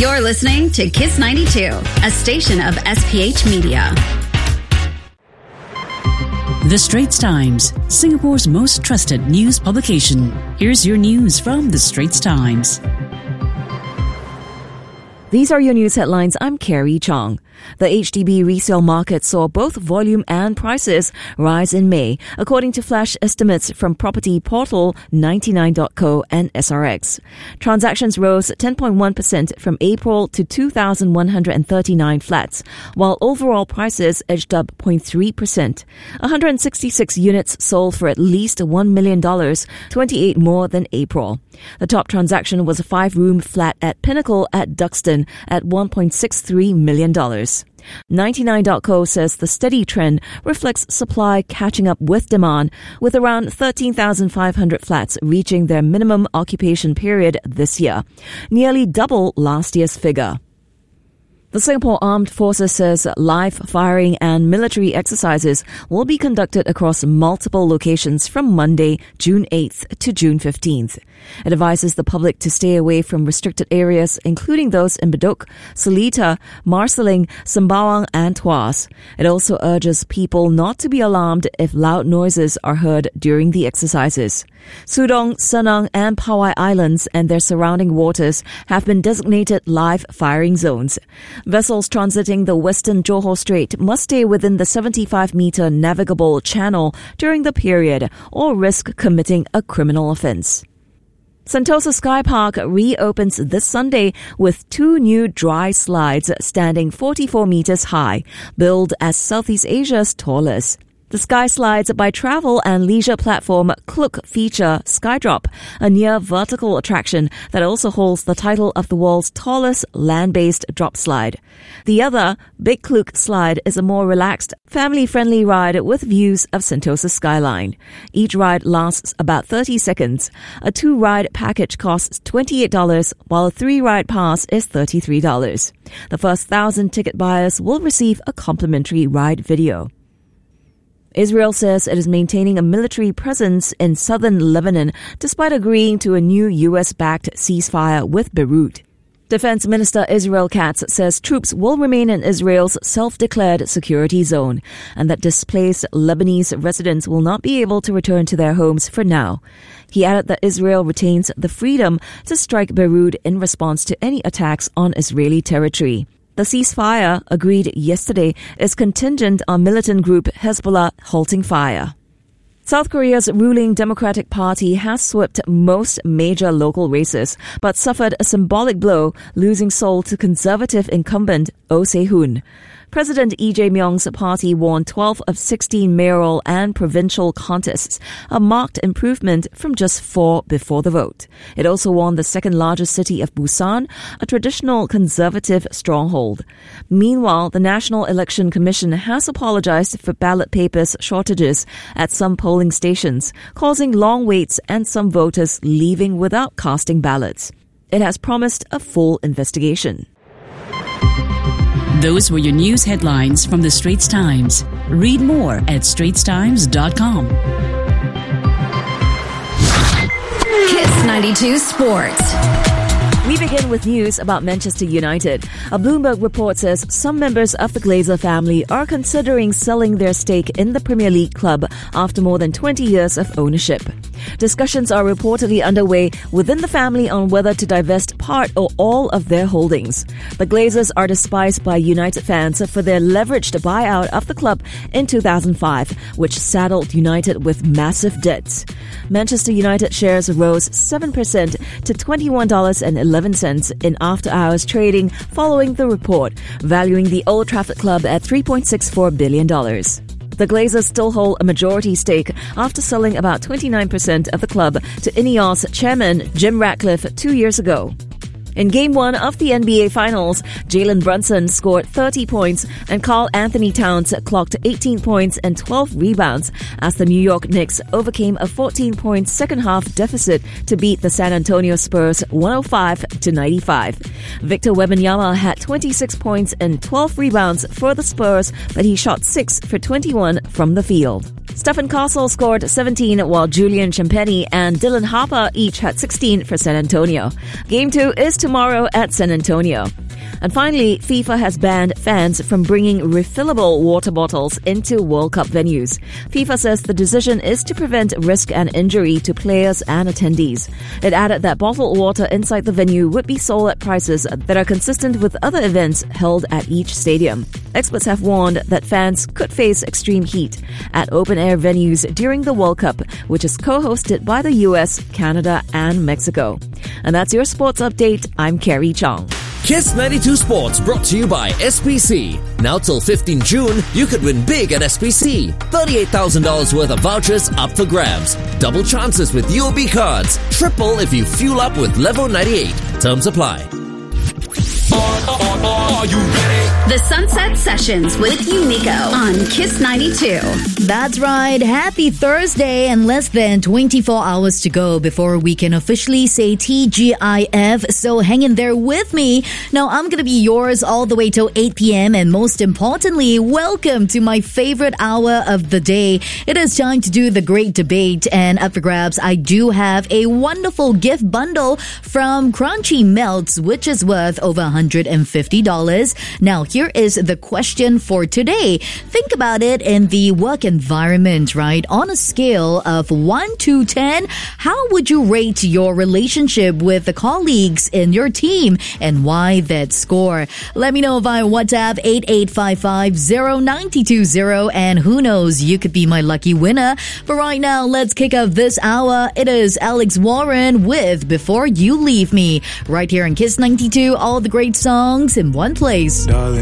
You're listening to Kiss 92, a station of SPH Media. The Straits Times, Singapore's most trusted news publication. Here's your news from The Straits Times. These are your news headlines. I'm Carrie Chong. The HDB resale market saw both volume and prices rise in May, according to flash estimates from property portal 99.co and SRX. Transactions rose 10.1% from April to 2,139 flats, while overall prices edged up 0.3%. 166 units sold for at least $1 million, 28 more than April. The top transaction was a 5-room flat at Pinnacle at Duxton at $1.63 million. 99.co says the steady trend reflects supply catching up with demand, with around 13,500 flats reaching their minimum occupation period this year, nearly double last year's figure. The Singapore Armed Forces says live firing and military exercises will be conducted across multiple locations from Monday, June 8th to June 15th. It advises the public to stay away from restricted areas, including those in Bedok, Seletar, Marsiling, Sembawang and Tuas. It also urges people not to be alarmed if loud noises are heard during the exercises. Sudong, Senang and Powai Islands and their surrounding waters have been designated live firing zones. Vessels transiting the western Johor Strait must stay within the 75-meter navigable channel during the period or risk committing a criminal offence. Sentosa Sky Park reopens this Sunday with 2 new dry slides standing 44 meters high, billed as Southeast Asia's tallest. The Sky Slides by travel and leisure platform Klook feature Skydrop, a near-vertical attraction that also holds the title of the world's tallest land-based drop slide. The other, Big Klook Slide, is a more relaxed, family-friendly ride with views of Sentosa skyline. Each ride lasts about 30 seconds. A 2-ride package costs $28, while a 3-ride pass is $33. The first 1,000 ticket buyers will receive a complimentary ride video. Israel says it is maintaining a military presence in southern Lebanon despite agreeing to a new U.S.-backed ceasefire with Beirut. Defense Minister Israel Katz says troops will remain in Israel's self-declared security zone and that displaced Lebanese residents will not be able to return to their homes for now. He added that Israel retains the freedom to strike Beirut in response to any attacks on Israeli territory. The ceasefire, agreed yesterday, is contingent on militant group Hezbollah halting fire. South Korea's ruling Democratic Party has swept most major local races, but suffered a symbolic blow, losing Seoul to conservative incumbent Oh Se-hoon. President Lee Jae-myung's party won 12 of 16 mayoral and provincial contests, a marked improvement from just 4 before the vote. It also won the second-largest city of Busan, a traditional conservative stronghold. Meanwhile, the National Election Commission has apologized for ballot papers shortages at some polling stations, causing long waits and some voters leaving without casting ballots. It has promised a full investigation. Those were your news headlines from The Straits Times. Read more at straitstimes.com. Kiss 92 Sports. We begin with news about Manchester United. A Bloomberg report says some members of the Glazer family are considering selling their stake in the Premier League club after more than 20 years of ownership. Discussions are reportedly underway within the family on whether to divest part or all of their holdings. The Glazers are despised by United fans for their leveraged buyout of the club in 2005, which saddled United with massive debts. Manchester United shares rose 7% to $21.11 in after-hours trading following the report, valuing the Old Trafford club at $3.64 billion. The Glazers still hold a majority stake after selling about 29% of the club to Ineos chairman Jim Ratcliffe 2 years ago. In Game 1 of the NBA Finals, Jalen Brunson scored 30 points and Karl Anthony Towns clocked 18 points and 12 rebounds as the New York Knicks overcame a 14-point second-half deficit to beat the San Antonio Spurs 105-95. Victor Wembanyama had 26 points and 12 rebounds for the Spurs, but he shot 6 for 21 from the field. Stephen Castle scored 17, while Julian Champagny and Dylan Harper each had 16 for San Antonio. Game 2 is tomorrow at San Antonio. And finally, FIFA has banned fans from bringing refillable water bottles into World Cup venues. FIFA says the decision is to prevent risk and injury to players and attendees. It added that bottled water inside the venue would be sold at prices that are consistent with other events held at each stadium. Experts have warned that fans could face extreme heat at open-air venues during the World Cup, which is co-hosted by the US, Canada, and Mexico. And that's your sports update. I'm Carrie Chong. Kiss 92 Sports brought to you by SPC. Now till 15 June, you could win big at SPC. $38,000 worth of vouchers up for grabs. Double chances with UOB cards. Triple if you fuel up with Level 98. Terms apply. Are you ready? The Sunset Sessions with Unico on Kiss 92. That's right. Happy Thursday, and less than 24 hours to go before we can officially say TGIF. So hang in there with me. Now, I'm going to be yours all the way till 8 p.m. And most importantly, welcome to my favorite hour of the day. It is time to do the great debate. And up for grabs, I do have a wonderful gift bundle from Crunchy Melts, which is worth over $150. Now, here is the question for today. Think about it in the work environment, right? On a scale of 1 to 10, how would you rate your relationship with the colleagues in your team, and why that score? Let me know via WhatsApp 8855-0920, and who knows, you could be my lucky winner. But right now, let's kick off this hour. It is Alex Warren with Before You Leave Me, right here in Kiss 92. All the great songs in one place. Darling,